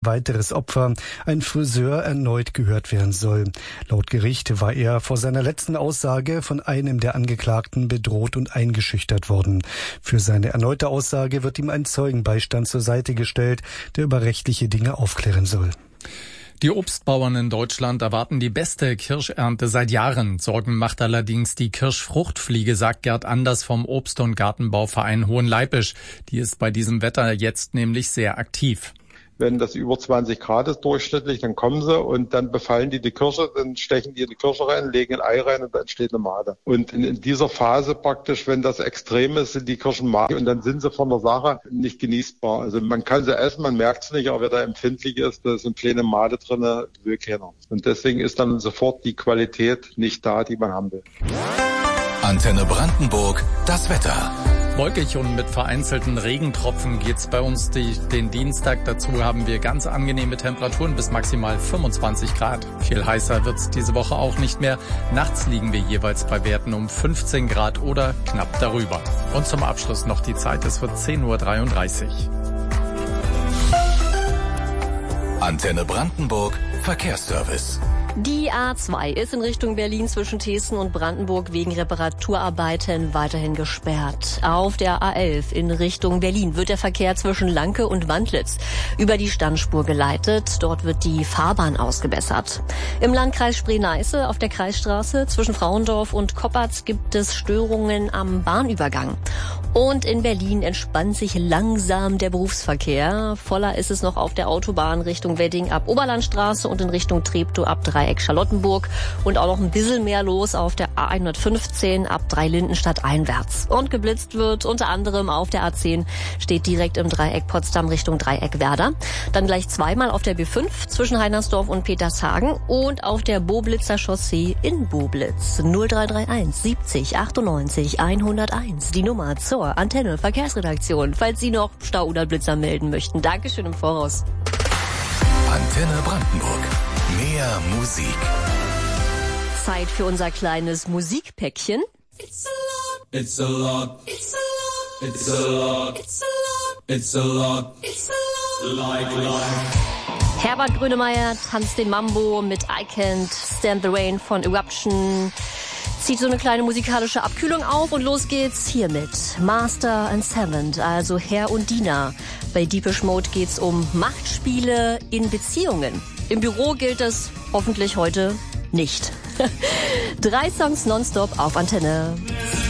weiteres Opfer, ein Friseur, erneut gehört werden soll. Laut Gericht war er vor seiner letzten Aussage von einem der Angeklagten bedroht und eingeschüchtert worden. Für seine erneute Aussage wird ihm ein Zeugenbeistand zur Seite gestellt, der über rechtliche Dinge aufklären soll. Die Obstbauern in Deutschland erwarten die beste Kirschernte seit Jahren. Sorgen macht allerdings die Kirschfruchtfliege, sagt Gerd Anders vom Obst- und Gartenbauverein Hohenleipisch. Die ist bei diesem Wetter jetzt nämlich sehr aktiv. Wenn das über 20 Grad ist durchschnittlich, dann kommen sie und dann befallen die Kirsche, dann stechen die in die Kirsche rein, legen ein Ei rein und dann entsteht eine Made. Und in dieser Phase praktisch, wenn das extrem ist, sind die Kirschen madig und dann sind sie von der Sache nicht genießbar. Also man kann sie essen, man merkt es nicht, aber wer da empfindlich ist, da sind kleine Made drin, will keiner. Und deswegen ist dann sofort die Qualität nicht da, die man haben will. Antenne Brandenburg, das Wetter. Wolkig und mit vereinzelten Regentropfen geht's bei uns den Dienstag. Dazu haben wir ganz angenehme Temperaturen bis maximal 25 Grad. Viel heißer wird's diese Woche auch nicht mehr. Nachts liegen wir jeweils bei Werten um 15 Grad oder knapp darüber. Und zum Abschluss noch die Zeit, es wird 10:33 Uhr. Antenne Brandenburg, Verkehrsservice. Die A2 ist in Richtung Berlin zwischen Thesen und Brandenburg wegen Reparaturarbeiten weiterhin gesperrt. Auf der A11 in Richtung Berlin wird der Verkehr zwischen Lanke und Wandlitz über die Standspur geleitet. Dort wird die Fahrbahn ausgebessert. Im Landkreis Spree-Neiße auf der Kreisstraße zwischen Frauendorf und Koppatz gibt es Störungen am Bahnübergang. Und in Berlin entspannt sich langsam der Berufsverkehr. Voller ist es noch auf der Autobahn Richtung Wedding ab Oberlandstraße und in Richtung Treptow ab Dreieck Charlottenburg. Und auch noch ein bisschen mehr los auf der A115 ab Dreilindenstadt einwärts. Und geblitzt wird unter anderem auf der A10, steht direkt im Dreieck Potsdam Richtung Dreieck Werder. Dann gleich zweimal auf der B5 zwischen Heinersdorf und Petershagen und auf der Boblitzer Chaussee in Boblitz. 0331 70 98 101. Die Nummer zur Antenne Verkehrsredaktion, falls Sie noch Stau oder Blitzer melden möchten. Dankeschön im Voraus. Antenne Brandenburg. Mehr Musik. Zeit für unser kleines Musikpäckchen. It's a lot. It's a lot. It's a lot. It's a lot. It's a lot. It's a lot. It's a lot. Like. Herbert Grönemeyer tanzt den Mambo mit I Can't Stand the Rain von Eruption. Zieht so eine kleine musikalische Abkühlung auf und los geht's hier mit Master and Seventh, also Herr und Diener. Bei Depeche Mode geht's um Machtspiele in Beziehungen. Im Büro gilt das hoffentlich heute nicht. 3 Songs nonstop auf Antenne.